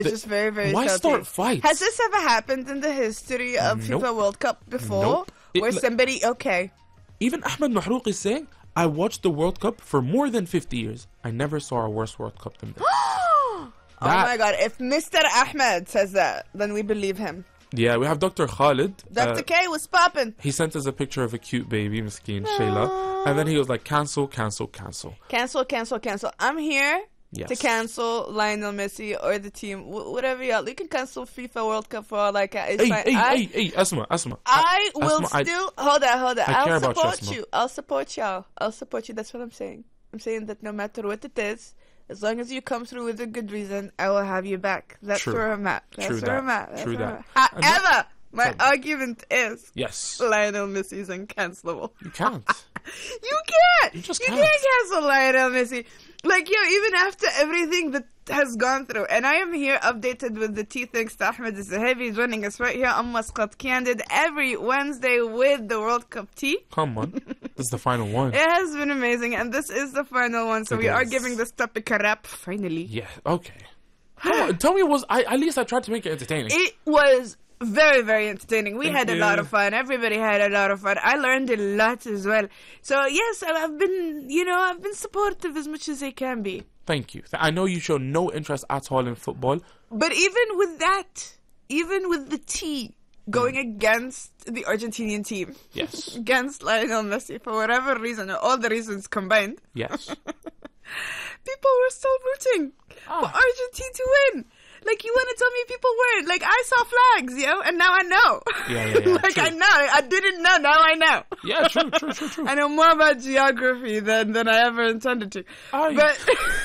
It's just very, very Why salty. start fights? Has this ever happened in the history of Nope. FIFA World Cup before? Nope. Where somebody, okay. Even Ahmed Mahrouk is saying, I watched the World Cup for more than 50 years. I never saw a worse World Cup than this. Oh my God. If Mr. Ahmed says that, then we believe him. Yeah, we have Dr. Khalid. Dr. K was popping. He sent us a picture of a cute baby, Miskeen, Shayla. And then he was like, cancel, cancel, cancel. Cancel, cancel, cancel. I'm here Yes. to cancel Lionel Messi or the team. Whatever y'all. You can cancel FIFA World Cup for all like it's fine. Hey, Asma. I will still... Hold on. I care I'll about support you, you. I'll support y'all. I'll support you. That's what I'm saying. I'm saying that no matter what it is, as long as you come through with a good reason, I will have you back. That's True. where I'm at. That's where I'm at. True that. However, my argument is Yes. Lionel Messi is uncancelable. You can't. You can't. You just You can't. can't cancel Lionel Messi. Like, even after everything that has gone through. And I am here updated with the tea thanks to Ahmed Zahabi joining us right here on Muscat Candid every Wednesday with the World Cup tea. Come on. This is the final one. It has been amazing. And this is the final one. So It we are is. giving this topic a wrap, finally. Yeah, okay. Come on, tell me at least I tried to make it entertaining. It was very, very entertaining. We had a lot you. of fun. Everybody had a lot of fun. I learned a lot as well. So yes, I've been supportive as much as I can be. Thank you. I know you show no interest at all in football. But even with that, even with the tea going against the Argentinian team, Yes. against Lionel Messi for whatever reason, or all the reasons combined, Yes. people were still rooting for Argentina to win. Like, you want to tell me people weren't? Like, I saw flags, and now I know. Yeah, Like, true. I know. I didn't know. Now I know. Yeah, true. I know more about geography than I ever intended to. But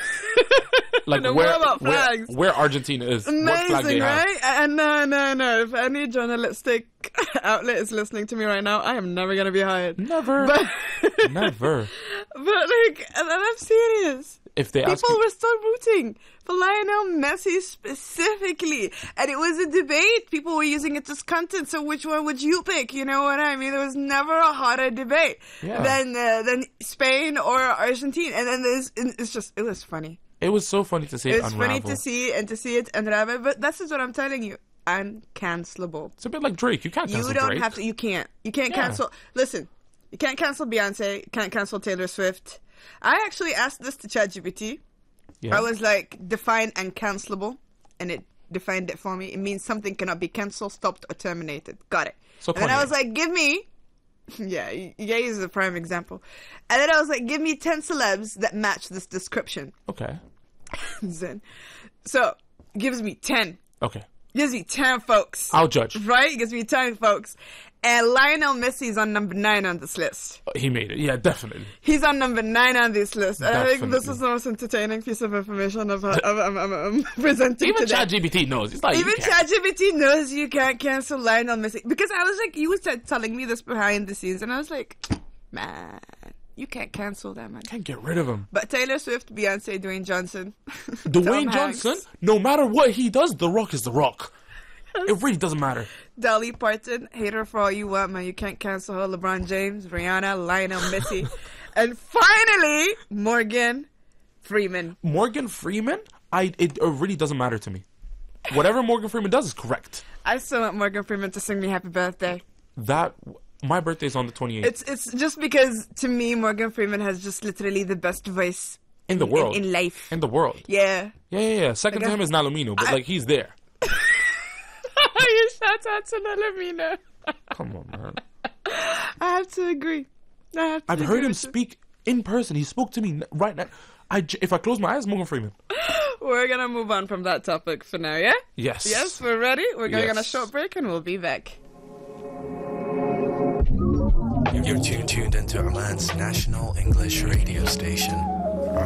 Like know more about flags. where Argentina is. What flag they amazing, have. right? And no. If any journalistic outlet is listening to me right now, I am never gonna be hired. Never. But, Never. but like, and I'm serious. If they ask People you, were still rooting for Lionel Messi specifically. And it was a debate. People were using it as content. So which one would you pick? You know what I mean? There was never a hotter debate than Spain or Argentina. And then it was funny. it was so funny to see It it was unravel. funny to see it unravel. But this is what I'm telling you. Uncancelable. It's a bit like Drake. You can't cancel You don't Drake. have to. You can't. You can't Yeah. cancel. Listen, you can't cancel Beyonce. You can't cancel Taylor Swift. I actually asked this to ChatGPT. Yeah. I was like, define uncancelable, and it defined it for me. It means something cannot be cancelled, stopped, or terminated. Got it. So and then I Kanye. was like, give me... Yeah, Ye is a prime example. And then I was like, give me 10 celebs that match this description. Okay. Zen. So, gives me 10. Okay. Gives me 10 folks. I'll judge. Right? Gives me 10 folks. And Lionel Messi is on number 9 on this list. He made it. Yeah, definitely. He's on number 9 on this list. And I think this Definitely. is the most entertaining piece of information I'm presenting Even today. ChatGPT knows. It's like Even you can't. ChatGPT knows you can't cancel Lionel Messi. Because I was like, you were telling me this behind the scenes, and I was like, man, you can't cancel that, man. Can't get rid of him. But Taylor Swift, Beyonce, Dwayne Johnson, Dwayne Tom Hanks, Johnson, no matter what he does, The Rock is The Rock. It really doesn't matter. Dolly Parton, hate her for all you want, man. You can't cancel her. LeBron James, Rihanna, Lionel Messi. And finally, Morgan Freeman. Morgan Freeman, it really doesn't matter to me. Whatever Morgan Freeman does is correct. I still want Morgan Freeman to sing me happy birthday. My birthday's on the 28th. It's just because, to me, Morgan Freeman has just literally the best voice in the world. In life. In the world. Yeah. Yeah. Second to him is Nalomino, but like he's there. You shout out to Nalomino. Come on, man. I have to agree. I've heard him speak in person. He spoke to me right now. If I close my eyes, Morgan Freeman. We're going to move on from that topic for now, yeah? Yes. Yes, we're ready. We're going on a Yes. short break and we'll be back. You're tuned into Oman's national English radio station,